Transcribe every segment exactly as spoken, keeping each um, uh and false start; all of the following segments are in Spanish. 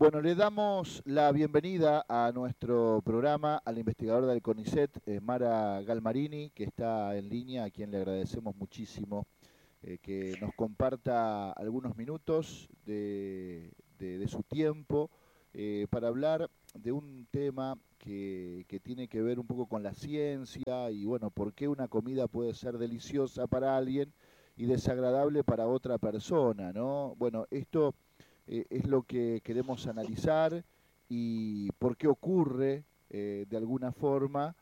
Bueno, le damos la bienvenida a nuestro programa al investigador del CONICET, eh, Mara Galmarini, que está en línea, a quien le agradecemos muchísimo eh, que nos comparta algunos minutos de, de- de su tiempo eh, para hablar de un tema que, que tiene que ver un poco con la ciencia y, bueno, por qué una comida puede ser deliciosa para alguien y desagradable para otra persona, ¿no? Bueno, esto eh, es lo que queremos analizar y por qué ocurre eh, de alguna forma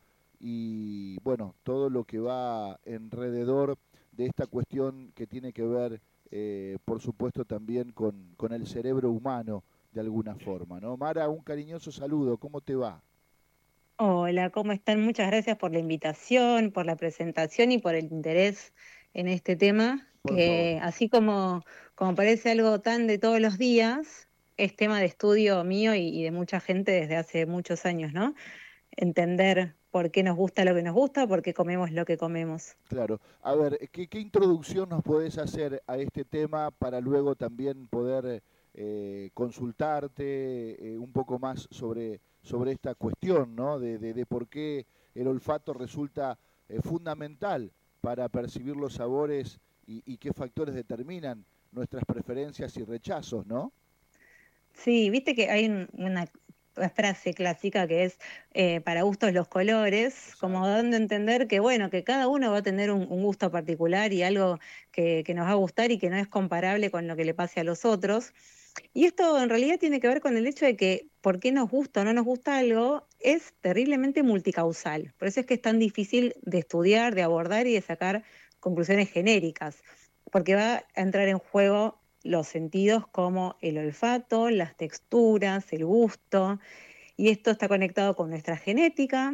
y bueno, todo lo que va alrededor de esta cuestión que tiene que ver, eh, por supuesto, también con, con el cerebro humano de alguna forma, ¿no? Mara, un cariñoso saludo, ¿cómo te va? Hola, ¿cómo están? Muchas gracias por la invitación, por la presentación y por el interés en este tema, Por favor. que así como, como parece algo tan de todos los días, es tema de estudio mío y, y de mucha gente desde hace muchos años, ¿no? Entender por qué nos gusta lo que nos gusta, por qué comemos lo que comemos. Claro. A ver, ¿qué, qué introducción nos podés hacer a este tema para luego también poder eh, consultarte eh, un poco más sobre, sobre esta cuestión, ¿no? De, de- de por qué el olfato resulta eh, fundamental para percibir los sabores y, y qué factores determinan nuestras preferencias y rechazos, ¿no? Sí, viste que hay un- una frase clásica que es eh, para gustos los colores, como Exacto. dando a entender que bueno, que cada uno va a tener un, un gusto particular y algo que, que nos va a gustar y que no es comparable con lo que le pase a los otros. Y esto en realidad tiene que ver con el hecho de que por qué nos gusta o no nos gusta algo es terriblemente multicausal. Por eso es que es tan difícil de estudiar, de abordar y de sacar conclusiones genéricas, porque va a entrar en juego los sentidos como el olfato, las texturas, el gusto, y esto está conectado con nuestra genética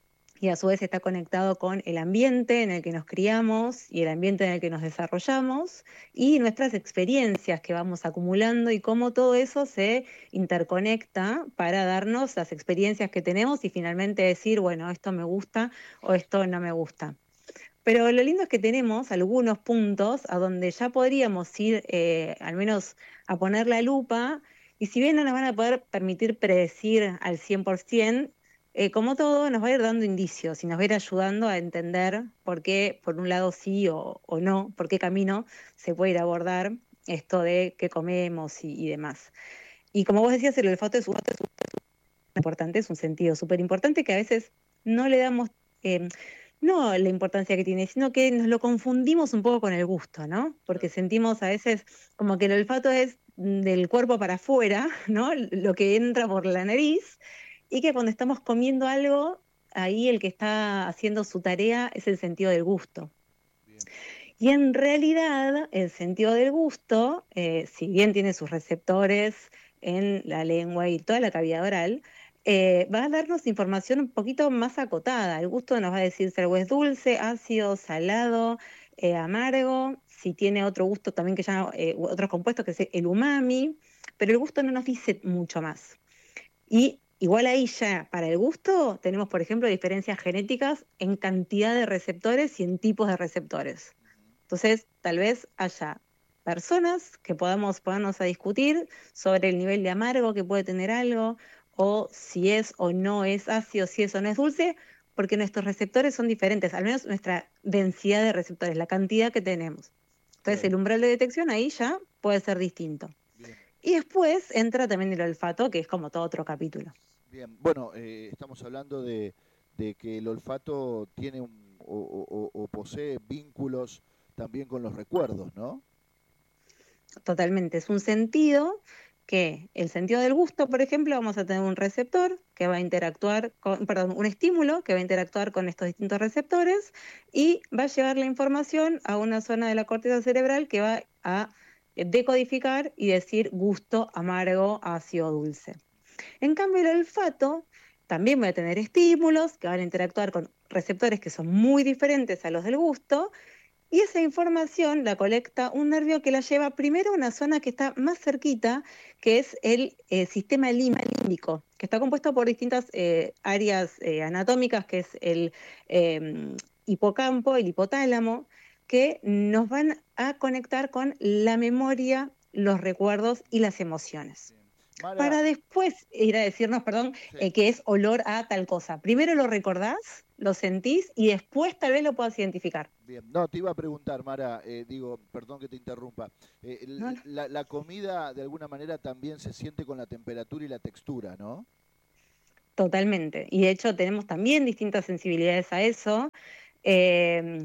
y a su vez está conectado con el ambiente en el que nos criamos y el ambiente en el que nos desarrollamos y nuestras experiencias que vamos acumulando y cómo todo eso se interconecta para darnos las experiencias que tenemos y finalmente decir, bueno, esto me gusta o esto no me gusta. Pero lo lindo es que tenemos algunos puntos a donde ya podríamos ir, eh, al menos a poner la lupa, y si bien no nos van a poder permitir predecir al cien por ciento, eh, como todo, nos va a ir dando indicios y nos va a ir ayudando a entender por qué, por un lado sí o, o no, por qué camino se puede ir a abordar esto de qué comemos y, y demás. Y como vos decías, el olfato es un importante, es un sentido súper importante que a veces no le damos, eh, no la importancia que tiene, sino que nos lo confundimos un poco con el gusto, ¿no? Porque Claro. sentimos a veces como que el olfato es del cuerpo para afuera, ¿no? Lo que entra por la nariz, y que cuando estamos comiendo algo, ahí el que está haciendo su tarea es el sentido del gusto. Bien. Y en realidad, el sentido del gusto, eh, si bien tiene sus receptores en la lengua y toda la cavidad oral, eh, va a darnos información un poquito más acotada. El gusto nos va a decir si algo es dulce, ácido, salado, eh, amargo, si tiene otro gusto también que ya, eh, otros compuestos que es el umami, pero el gusto no nos dice mucho más. Y igual ahí ya, para el gusto, tenemos, por ejemplo, diferencias genéticas en cantidad de receptores y en tipos de receptores. Ujú. Entonces, tal vez haya personas que podamos ponernos a discutir sobre el nivel de amargo que puede tener algo, o si es o no es ácido, si es o no es dulce, porque nuestros receptores son diferentes, al menos nuestra densidad de receptores, la cantidad que tenemos. Entonces, Claro. el umbral de detección ahí ya puede ser distinto. Bien. Y después entra también el olfato, que es como todo otro capítulo. Bien, bueno, eh, estamos hablando de, de que el olfato tiene un, o, o- o- o posee vínculos también con los recuerdos, ¿no? Totalmente, es un sentido que el sentido del gusto, por ejemplo, vamos a tener un receptor que va a interactuar con, perdón, un estímulo que va a interactuar con estos distintos receptores y va a llevar la información a una zona de la corteza cerebral que va a decodificar y decir gusto, amargo, ácido, dulce. En cambio, el olfato también va a tener estímulos que van a interactuar con receptores que son muy diferentes a los del gusto y esa información la colecta un nervio que la lleva primero a una zona que está más cerquita, que es el eh, sistema límbico, que está compuesto por distintas eh, áreas eh, anatómicas, que es el eh, hipocampo, el hipotálamo, que nos van a conectar con la memoria, los recuerdos y las emociones. Mara, para después ir a decirnos, perdón, sí. eh, que es olor a tal cosa. Primero lo recordás, lo sentís y después tal vez lo puedas identificar. Bien, no, te iba a preguntar, Mara, eh, digo, perdón que te interrumpa. Eh, el- ¿No? la, la comida de alguna manera también se siente con la temperatura y la textura, ¿no? Totalmente. Y de hecho tenemos también distintas sensibilidades a eso. Eh,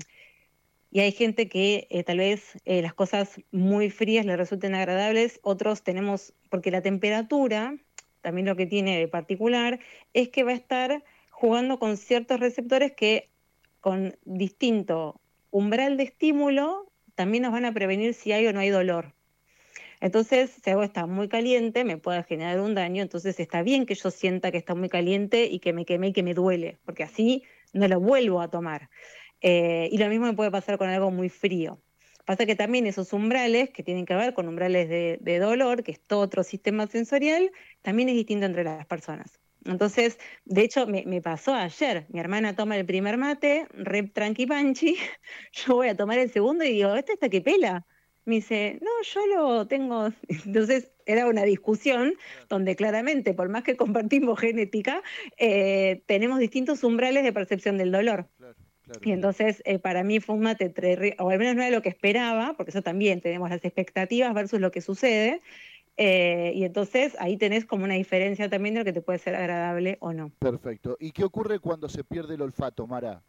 y hay gente que eh, tal vez eh, las cosas muy frías le resulten agradables, otros tenemos, porque la temperatura, también lo que tiene de particular, es que va a estar jugando con ciertos receptores que con distinto umbral de estímulo también nos van a prevenir si hay o no hay dolor. Entonces, si algo está muy caliente, me puede generar un daño, entonces está bien que yo sienta que está muy caliente y que me queme y que me duele, porque así no lo vuelvo a tomar. Eh, y lo mismo me puede pasar con algo muy frío. Pasa que también esos umbrales, que tienen que ver con umbrales de, de dolor, que es todo otro sistema sensorial, también es distinto entre las personas. Entonces, de hecho, me, me pasó ayer. Mi hermana toma el primer mate, re tranqui panchi. Yo voy a tomar el segundo y digo, ¿este está que pela? Me dice, no, yo lo tengo. Entonces era una discusión Claro, donde claramente, por más que compartimos genética, eh, tenemos distintos umbrales de percepción del dolor. claro, claro, Y claro. entonces eh, para mí fue un mate, terri- o al menos no era lo que esperaba, porque eso también tenemos las expectativas versus lo que sucede. Eh, y entonces ahí tenés como una diferencia también de lo que te puede ser agradable o no. Perfecto. ¿Y qué ocurre cuando se pierde el olfato, Mara?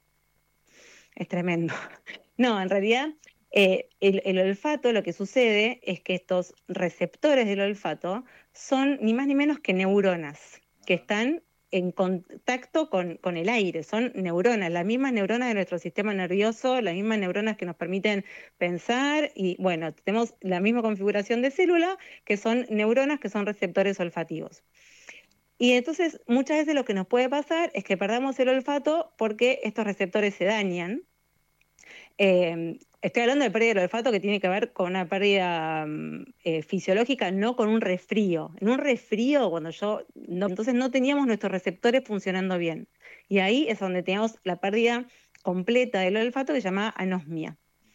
Es tremendo. No, en realidad eh, el, el olfato, lo que sucede es que estos receptores del olfato son ni más ni menos que neuronas que Ajá. están en contacto con, con el aire, son neuronas, las mismas neuronas de nuestro sistema nervioso, las mismas neuronas que nos permiten pensar y bueno, tenemos la misma configuración de célula que son neuronas que son receptores olfativos. Y entonces muchas veces lo que nos puede pasar es que perdamos el olfato porque estos receptores se dañan. Eh, estoy hablando de pérdida del olfato que tiene que ver con una pérdida mm, eh, fisiológica, no con un resfrío. En un resfrío, cuando yo, no, entonces no teníamos nuestros receptores funcionando bien. Y ahí es donde teníamos la pérdida completa del olfato que se llama anosmia.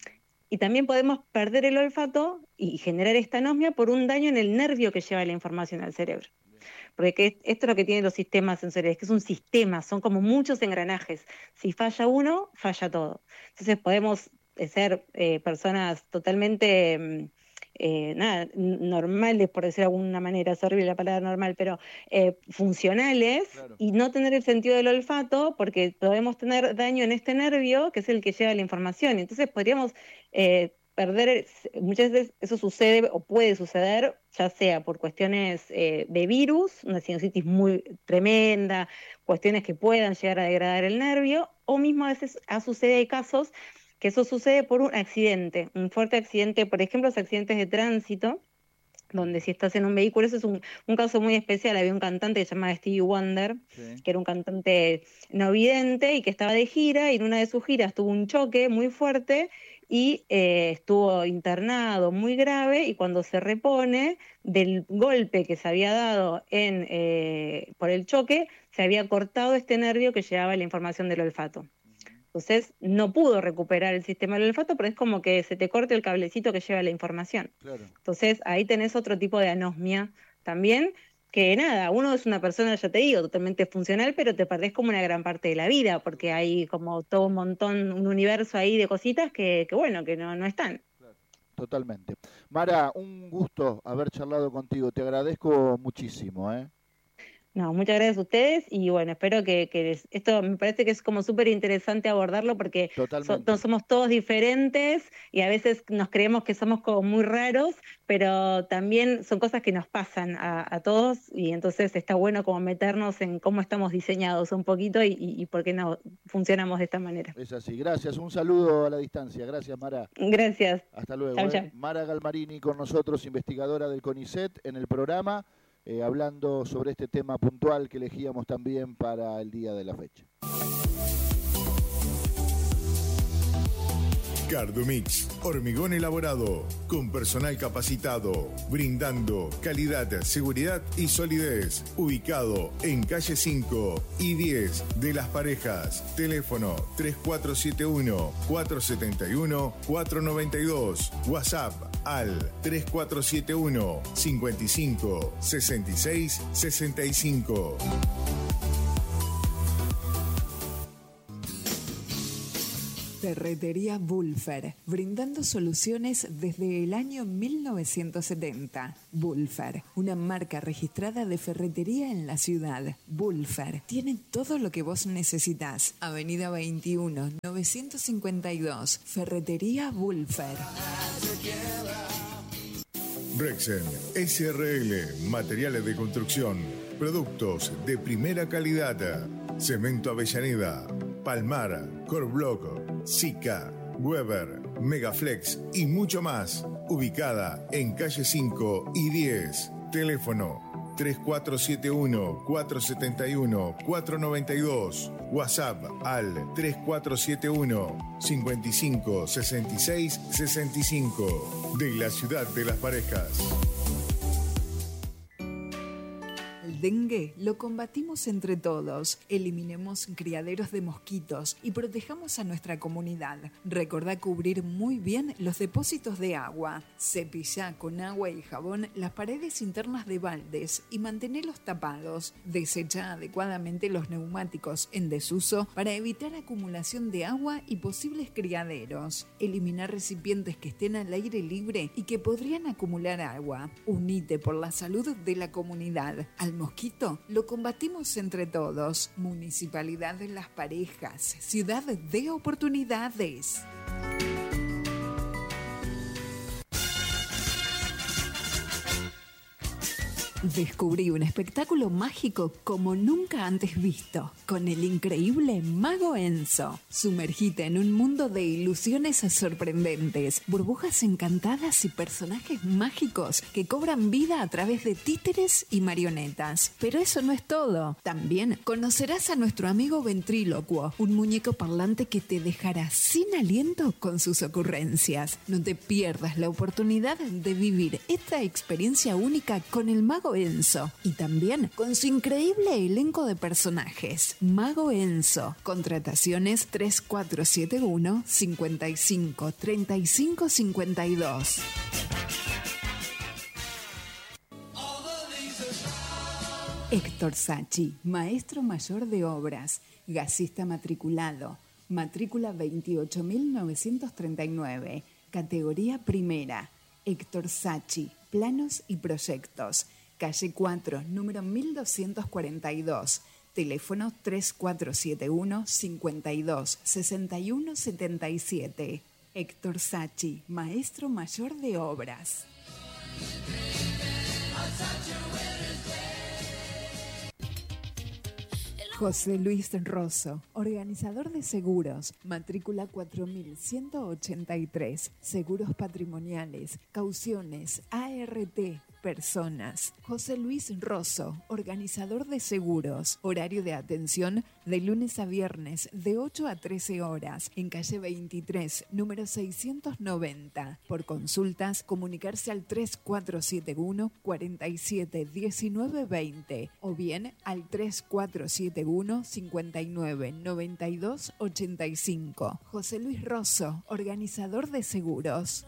Y también podemos perder el olfato y generar esta anosmia por un daño en el nervio que lleva la información al cerebro. Bien. Porque esto es lo que tienen los sistemas sensoriales, que es un sistema, son como muchos engranajes. Si falla uno, falla todo. Entonces podemos ser eh, personas totalmente mm, eh, nada, normales, por decir de alguna manera, es horrible la palabra normal, pero eh, funcionales Claro. y no tener el sentido del olfato porque podemos tener daño en este nervio que es el que lleva la información. Entonces podríamos eh, perder, muchas veces eso sucede o puede suceder, ya sea por cuestiones eh, de virus, una sinusitis muy tremenda, cuestiones que puedan llegar a degradar el nervio, o mismo a veces ha sucedido hay casos que eso sucede por un accidente, un fuerte accidente, por ejemplo, los accidentes de tránsito, donde si estás en un vehículo, eso es un, un caso muy especial, había un cantante que se llamaba Stevie Wonder, Sí. que era un cantante no vidente y que estaba de gira, y en una de sus giras tuvo un choque muy fuerte y eh, estuvo internado muy grave, y cuando se repone del golpe que se había dado en, eh, por el choque, se había cortado este nervio que llevaba la información del olfato. Ujú. Entonces no pudo recuperar el sistema del olfato, pero es como que se te corte el cablecito que lleva la información. Claro. Entonces ahí tenés otro tipo de anosmia también, que nada, uno es una persona, ya te digo, totalmente funcional, pero te perdés como una gran parte de la vida, porque Total. hay como todo un montón, un universo ahí de cositas que, que bueno, que no, no están. Claro. Totalmente. Mara, un gusto haber charlado contigo. Te agradezco muchísimo, ¿eh? No, muchas gracias a ustedes y bueno, espero que, que les- esto me parece que es como súper interesante abordarlo porque so- to- Totalmente. somos todos diferentes y a veces nos creemos que somos como muy raros, pero también son cosas que nos pasan a, a todos y entonces está bueno como meternos en cómo estamos diseñados un poquito y, y, y por qué no funcionamos de esta manera. Es así. Gracias. Un saludo a la distancia. Gracias, Mara. Gracias. Hasta Chau, luego. ¿eh? chau. Mara Galmarini con nosotros, investigadora del CONICET, en el programa, eh, hablando sobre este tema puntual que elegíamos también para el día de la fecha. Cardumix, hormigón elaborado, con personal capacitado, brindando calidad, seguridad y solidez. Ubicado en calle cinco y diez de Las Parejas. Teléfono tres cuatro siete uno, cuatro siete uno, cuatro nueve dos. WhatsApp al tres cuatro siete uno, cinco cinco, seis seis seis cinco. Ferretería Wulfer, brindando soluciones desde el año mil novecientos setenta. Wulfer, una marca registrada de ferretería en la ciudad. Wulfer, tiene todo lo que vos necesitas. Avenida veintiuno, novecientos cincuenta y dos, Ferretería Wulfer. Rexen S R L, materiales de construcción, productos de primera calidad, Cemento Avellaneda, Palmar, Corblock, Sica, Weber, Megaflex y mucho más. Ubicada en calle cinco y diez. Teléfono tres cuatro siete uno, cuatro siete uno, cuatro nueve dos. WhatsApp al tres cuatro siete uno, cinco cinco, seis seis seis cinco. De la ciudad de las parejas. El dengue lo combatimos entre todos. Eliminemos criaderos de mosquitos y protejamos a nuestra comunidad. Recordá cubrir muy bien los depósitos de agua. Cepillá con agua y jabón las paredes internas de baldes y mantenerlos tapados. Desechá adecuadamente los neumáticos en desuso para evitar acumulación de agua y posibles criaderos. Eliminar recipientes que estén al aire libre y que podrían acumular agua. Unite por la salud de la comunidad. Al mosquito lo combatimos entre todos. Municipalidad de Las Parejas, ciudad de oportunidades. Descubrí un espectáculo mágico como nunca antes visto, con el increíble Mago Enzo. Sumergite en un mundo de ilusiones sorprendentes, burbujas encantadas y personajes mágicos que cobran vida a través de títeres y marionetas. Pero eso no es todo. También conocerás a nuestro amigo ventrílocuo, un muñeco parlante que te dejará sin aliento con sus ocurrencias. No te pierdas la oportunidad de vivir esta experiencia única con el Mago Enzo y también con su increíble elenco de personajes. Mago Enzo. Contrataciones tres cuatro siete uno, cinco cinco, tres cinco cinco dos. Héctor Sachi, maestro mayor de obras, gasista matriculado, matrícula veintiocho mil novecientos treinta y nueve, categoría primera. Héctor Sachi, planos y proyectos. Calle cuatro, número mil doscientos cuarenta y dos. Teléfono tres cuatro siete uno, cinco dos, seis uno siete siete. Héctor Sachi, maestro mayor de obras. José Luis Rosso, organizador de seguros, matrícula cuatro mil ciento ochenta y tres, seguros patrimoniales, cauciones, A R T, personas. José Luis Rosso, organizador de seguros, horario de atención de lunes a viernes de ocho a trece horas, en calle veintitrés, número seiscientos noventa. Por consultas, comunicarse al tres cuatro siete uno, cuatro siete uno nueve veinte o bien al tres cuatro siete uno, cinco nueve, nueve dos ocho cinco. José Luis Rosso, organizador de seguros.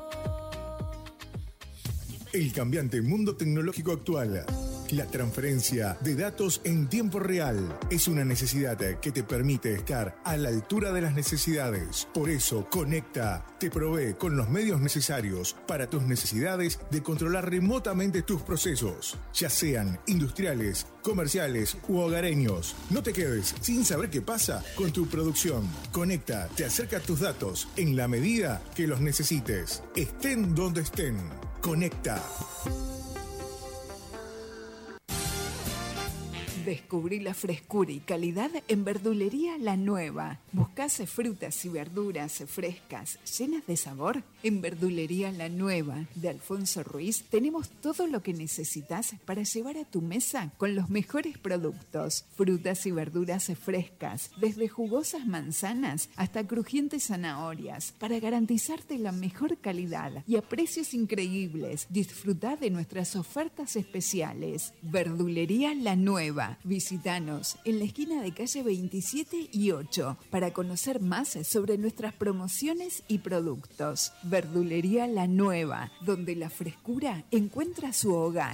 El cambiante mundo tecnológico actual. La transferencia de datos en tiempo real es una necesidad que te permite estar a la altura de las necesidades. Por eso, Conecta te provee con los medios necesarios para tus necesidades de controlar remotamente tus procesos, ya sean industriales, comerciales u hogareños. No te quedes sin saber qué pasa con tu producción. Conecta te acerca tus datos en la medida que los necesites, estén donde estén. Conecta. Descubrí la frescura y calidad en Verdulería La Nueva. ¿Buscás frutas y verduras frescas, llenas de sabor? En Verdulería La Nueva de Alfonso Ruiz tenemos todo lo que necesitas para llevar a tu mesa con los mejores productos. Frutas y verduras frescas, desde jugosas manzanas hasta crujientes zanahorias, para garantizarte la mejor calidad y a precios increíbles. Disfrutá de nuestras ofertas especiales. Verdulería La Nueva. Nueva. Visítanos en la esquina de calle veintisiete y ocho para conocer más sobre nuestras promociones y productos. Verdulería La Nueva, donde la frescura encuentra su hogar.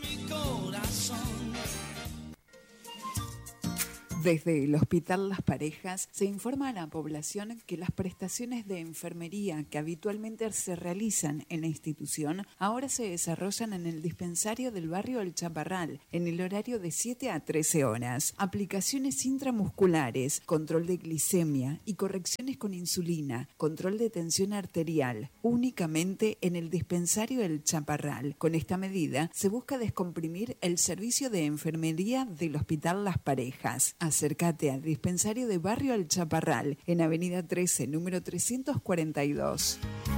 Desde el Hospital Las Parejas se informa a la población que las prestaciones de enfermería que habitualmente se realizan en la institución ahora se desarrollan en el dispensario del barrio El Chaparral en el horario de siete a trece horas. Aplicaciones intramusculares, control de glicemia y correcciones con insulina, control de tensión arterial, únicamente en el dispensario El Chaparral. Con esta medida se busca descomprimir el servicio de enfermería del Hospital Las Parejas. Acércate al dispensario de Barrio El Chaparral, en Avenida trece, número trescientos cuarenta y dos.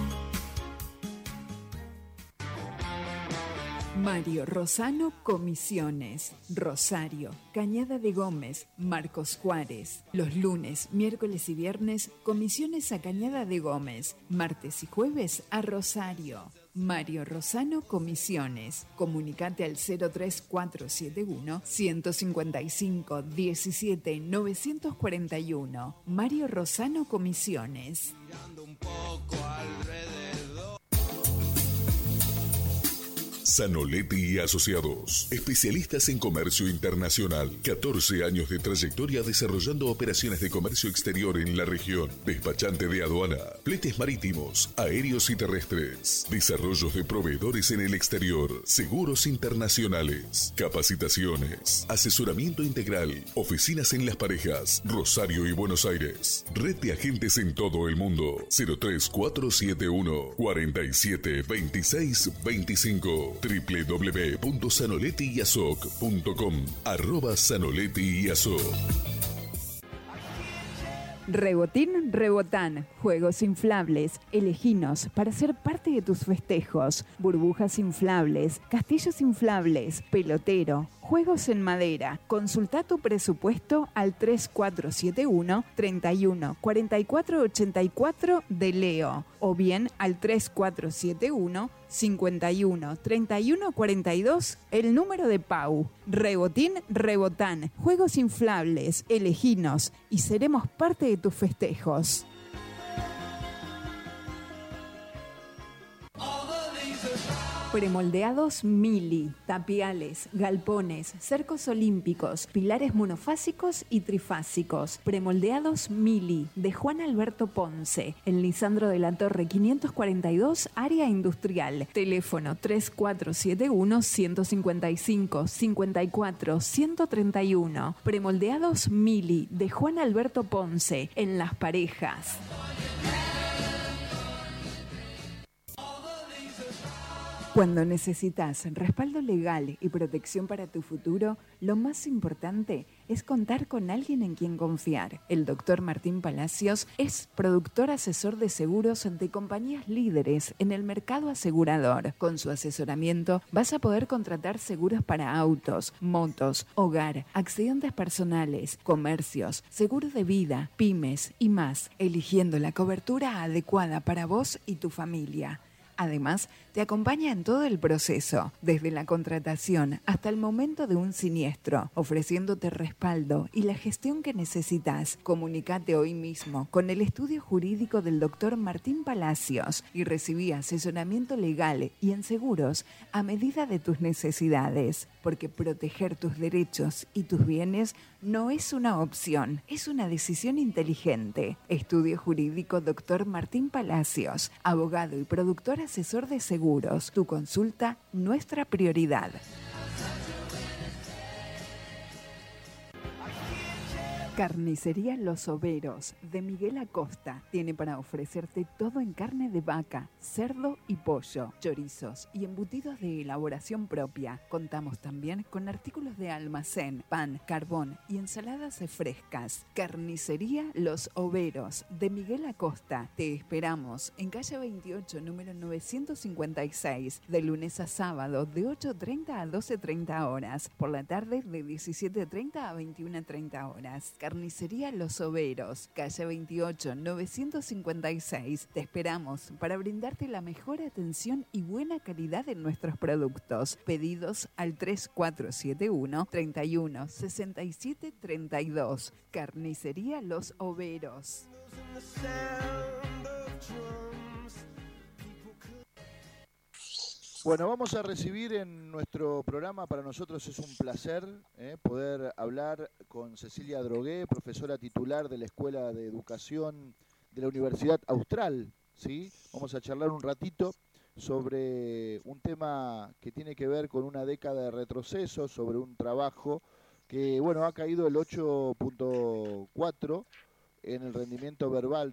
Mario Rosano Comisiones, Rosario, Cañada de Gómez, Marcos Juárez. Los lunes, miércoles y viernes, comisiones a Cañada de Gómez. Martes y jueves a Rosario. Mario Rosano Comisiones. Comunicate al cero tres cuatro siete uno, uno cinco cinco, diecisiete, novecientos cuarenta y uno. Mario Rosano Comisiones. Mirando un poco alrededor. Zanoletti y Asociados, especialistas en comercio internacional. catorce años de trayectoria desarrollando operaciones de comercio exterior en la región. Despachante de aduana, fletes marítimos, aéreos y terrestres. Desarrollos de proveedores en el exterior. Seguros internacionales. Capacitaciones. Asesoramiento integral. Oficinas en Las Parejas, Rosario y Buenos Aires. Red de agentes en todo el mundo. cero tres cuatro siete uno, cuatro siete dos seis dos cinco. doble u doble u doble u punto zanoletti y asoc punto com arroba Zanoletti y Asoc. Rebotín Rebotán, juegos inflables, eleginos para ser parte de tus festejos, burbujas inflables, castillos inflables, pelotero, juegos en madera. Consulta tu presupuesto al tres cuatro siete uno, treinta y uno, cuarenta y cuatro ochenta y cuatro de Leo o bien al tres cuatro siete uno, cincuenta y uno, treinta y uno, cuarenta y dos, el número de Pau. Rebotín Rebotán, juegos inflables, eleginos y seremos parte de tus festejos. Premoldeados Mili, tapiales, galpones, cercos olímpicos, pilares monofásicos y trifásicos. Premoldeados Mili, de Juan Alberto Ponce, en Lisandro de la Torre quinientos cuarenta y dos, área industrial. Teléfono tres cuatro siete uno, uno cinco cinco, cincuenta y cuatro, ciento treinta y uno. Premoldeados Mili, de Juan Alberto Ponce, en Las Parejas. Cuando necesitas respaldo legal y protección para tu futuro, lo más importante es contar con alguien en quien confiar. El doctor Martín Palacios es productor asesor de seguros de compañías líderes en el mercado asegurador. Con su asesoramiento vas a poder contratar seguros para autos, motos, hogar, accidentes personales, comercios, seguros de vida, pymes y más, eligiendo la cobertura adecuada para vos y tu familia. Además, te acompaña en todo el proceso, desde la contratación hasta el momento de un siniestro, ofreciéndote respaldo y la gestión que necesitas. Comunicate hoy mismo con el estudio jurídico del doctor Martín Palacios y recibí asesoramiento legal y en seguros a medida de tus necesidades, porque proteger tus derechos y tus bienes no es una opción, es una decisión inteligente. Estudio jurídico doctor Martín Palacios, abogado y productor asesor de seguros. Tu consulta, nuestra prioridad. Carnicería Los Overos, de Miguel Acosta. Tiene para ofrecerte todo en carne de vaca, cerdo y pollo, chorizos y embutidos de elaboración propia. Contamos también con artículos de almacén, pan, carbón y ensaladas frescas. Carnicería Los Overos, de Miguel Acosta. Te esperamos en calle veintiocho, número novecientos cincuenta y seis, de lunes a sábado de ocho treinta a doce treinta horas. Por la tarde de diecisiete treinta a veintiuna treinta horas. Carnicería Los Overos, calle veintiocho, novecientos cincuenta y seis. Te esperamos para brindarte la mejor atención y buena calidad en nuestros productos. Pedidos al tres cuatro siete uno, treinta y uno, sesenta y siete, treinta y dos. Carnicería Los Overos. Bueno, vamos a recibir en nuestro programa, para nosotros es un placer eh, poder hablar con Cecilia Drogué, profesora titular de la Escuela de Educación de la Universidad Austral, ¿sí? Vamos a charlar un ratito sobre un tema que tiene que ver con una década de retroceso, sobre un trabajo que, bueno, ha caído el ocho punto cuatro en el rendimiento verbal de